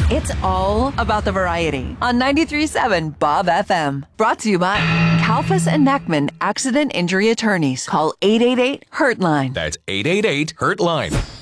It's all about the variety on 93.7 Bob FM. Brought to you by Kalfas and Neckman Accident Injury Attorneys. Call 888-HURT-LINE. That's 888-HURT-LINE.